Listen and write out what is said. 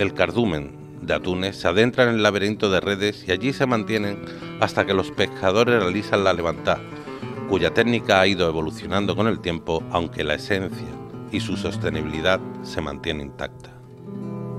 el cardumen de atunes se adentra en el laberinto de redes y allí se mantienen hasta que los pescadores realizan la levantada, cuya técnica ha ido evolucionando con el tiempo, aunque la esencia y su sostenibilidad se mantiene intacta.